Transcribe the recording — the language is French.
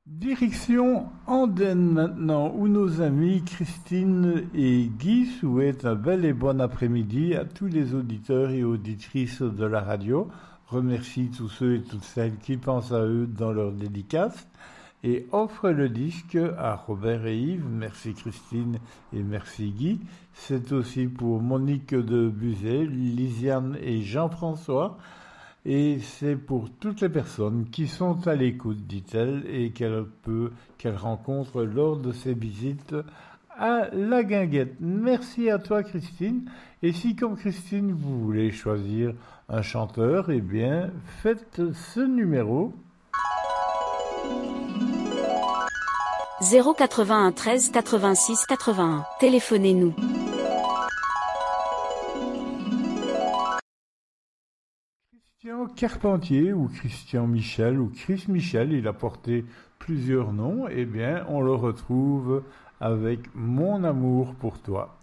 Direction Andenne maintenant, où nos amis Christine et Guy souhaitent un bel et bon après-midi à tous les auditeurs et auditrices de la radio. Remercie tous ceux et toutes celles qui pensent à eux dans leurs dédicaces et offre le disque à Robert et Yves. Merci Christine et merci Guy. C'est aussi pour Monique de Buzet, Lisiane et Jean-François. Et c'est pour toutes les personnes qui sont à l'écoute, dit-elle, et qu'elle rencontre lors de ses visites à la Guinguette. Merci à toi, Christine. Et si, comme Christine, vous voulez choisir un chanteur, eh bien, faites ce numéro. 081 13 86 81. Téléphonez-nous. Christian Carpentier ou Christian Michel ou Chris Michel, il a porté plusieurs noms, eh bien on le retrouve avec Mon amour pour toi.